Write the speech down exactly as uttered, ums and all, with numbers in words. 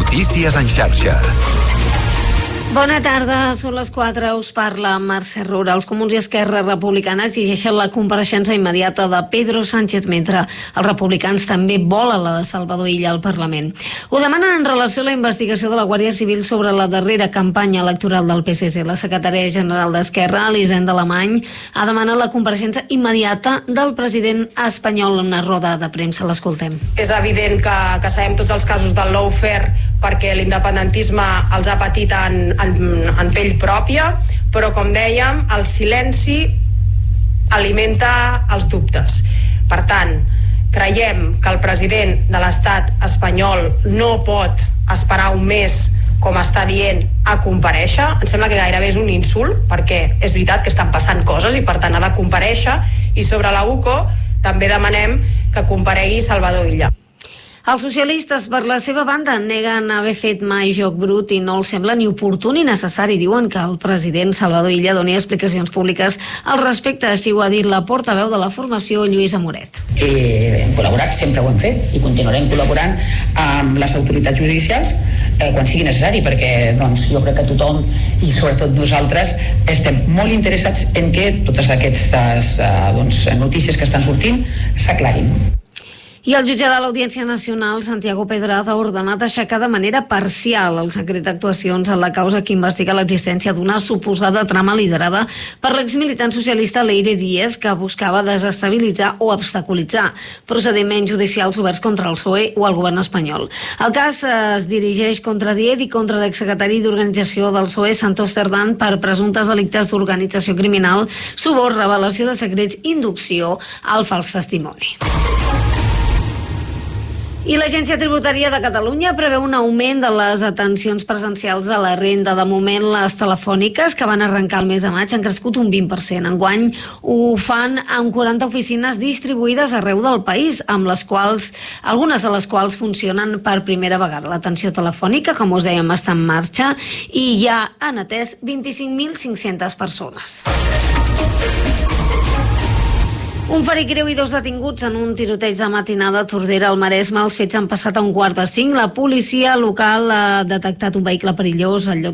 Notícies en xarxa. Bona tarda, són les quatre, us parla Mercè Roura. Els Comuns i Esquerra Republicana exigeixen la compareixença immediata de Pedro Sánchez, mentre els republicans també volen la de Salvador Illa al Parlament. Ho demanen en relació a la investigació de la Guàrdia Civil sobre la darrera campanya electoral del P S C. La secretària general d'Esquerra, Elisenda Alemany, ha demanat la compareixença immediata del president espanyol en una roda de premsa. L'escoltem. És evident que, que sabem tots els casos del lawfare perquè l'independentisme els ha patit en, en, en pell pròpia, però com dèiem, el silenci alimenta els dubtes. Per tant, creiem que el president de l'estat espanyol no pot esperar un mes, com està dient, a comparèixer. Em sembla que gairebé és un insult, perquè és veritat que estan passant coses i per tant ha de comparèixer, i sobre la U C O també demanem que comparegui Salvador Illa. Els socialistes, per la seva banda, neguen haver fet mai joc brut i no els sembla ni oportú ni necessari. Diuen que el president Salvador Illa doni explicacions públiques al respecte. Així ho ha dit la portaveu de la formació, Lluís Amoret. Eh, hem col·laborat, sempre ho hem fet, i continuarem col·laborant amb les autoritats judicials eh, quan sigui necessari, perquè doncs, jo crec que tothom, i sobretot nosaltres, estem molt interessats en que totes aquestes eh, doncs, notícies que estan sortint s'aclarin. I el jutge de l'Audiència Nacional, Santiago Pedraza, ha ordenat aixecar de manera parcial el secret d'actuacions en la causa que investiga l'existència d'una suposada trama liderada per l'exmilitant socialista Leire Díez, que buscava desestabilitzar o obstaculitzar procediments judicials oberts contra el P S O E o el govern espanyol. El cas es dirigeix contra Díez i contra l'exsecretari d'Organització del P S O E, Santos Cerdán, per presumptes delictes d'organització criminal, suborn, revelació de secrets, inducció al fals testimoni. I l'Agència Tributària de Catalunya preveu un augment de les atencions presencials a la renda. De moment, les telefòniques, que van arrencar el mes de maig, han crescut un vint per cent. Enguany ho fan amb quaranta oficines distribuïdes arreu del país, amb les quals, algunes de les quals funcionen per primera vegada. L'atenció telefònica, com us dèiem, està en marxa i ja han atès vint-i-cinc mil cinc-centes persones. Un ferit greu i dos detinguts en un tiroteig de matinada a Tordera, al Maresme. Els fets han passat a un quart de cinc. La policia local ha detectat un vehicle perillós al lloc